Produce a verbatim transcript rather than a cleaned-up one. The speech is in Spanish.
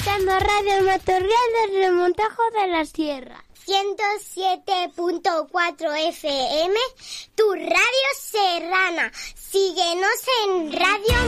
escuchando Radio Matorral del Remontajo de la Sierra. ciento siete punto cuatro F M, tu radio serrana. Síguenos en Radio